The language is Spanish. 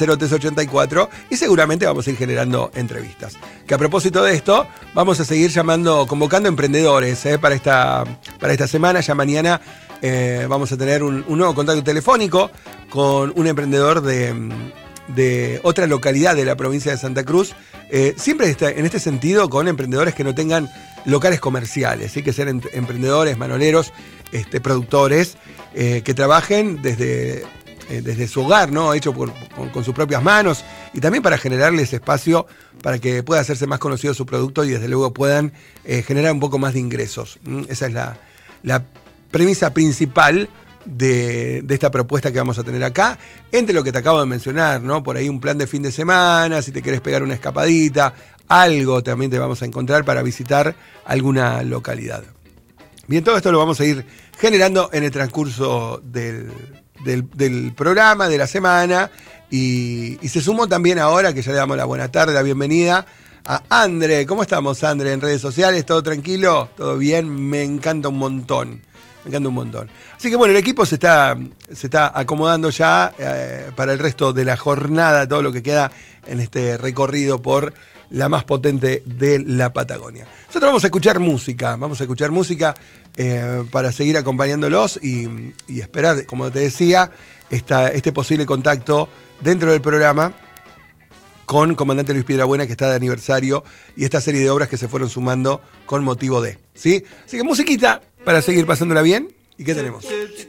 0384 y seguramente vamos a ir generando entrevistas. Que a propósito de esto, vamos a seguir convocando emprendedores para esta semana. Ya mañana vamos a tener un nuevo contacto telefónico con un emprendedor de otra localidad de la provincia de Santa Cruz. Siempre en este sentido con emprendedores que no tengan locales comerciales, ¿sí? Que sean emprendedores, manoleros, productores, que trabajen desde su hogar, ¿no? Hecho con sus propias manos, y también para generarles espacio para que pueda hacerse más conocido su producto y desde luego puedan generar un poco más de ingresos. Esa es la premisa principal de esta propuesta que vamos a tener acá, entre lo que te acabo de mencionar, ¿no? Por ahí un plan de fin de semana, si te quieres pegar una escapadita, algo también te vamos a encontrar para visitar alguna localidad. Bien, todo esto lo vamos a ir generando en el transcurso del programa, de la semana, y se sumó también ahora, que ya le damos la buena tarde, la bienvenida a Andre. ¿Cómo estamos, Andre, en redes sociales? ¿Todo tranquilo? ¿Todo bien? Me encanta un montón. Así que bueno, el equipo se está acomodando ya para el resto de la jornada, todo lo que queda en este recorrido por la más potente de la Patagonia. Nosotros vamos a escuchar música para seguir acompañándolos y esperar, como te decía, este posible contacto dentro del programa con Comandante Luis Piedrabuena, que está de aniversario, y esta serie de obras que se fueron sumando con motivo de, ¿sí? Así que musiquita para seguir pasándola bien. ¿Y qué tenemos?